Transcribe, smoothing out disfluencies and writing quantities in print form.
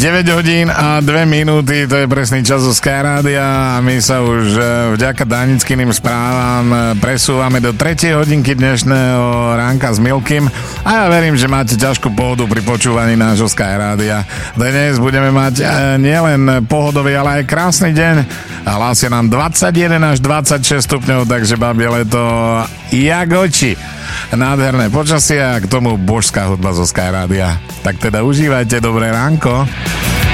9 hodín a 2 minúty, to je presný čas zo Sky Rádia a my sa už vďaka Danickým správam presúvame do 3. hodinky dnešného ránka s Milkym a ja verím, že máte ťažkú pohodu pri počúvaní nášho Sky Rádia. Dnes budeme mať nielen pohodový, ale aj krásny deň a hlásia nám 21 až 26 stupňov, takže babie leto jak oči. Nádherné počasie a k tomu božská hudba zo Sky Rádia. Tak teda užívajte, dobré ránko.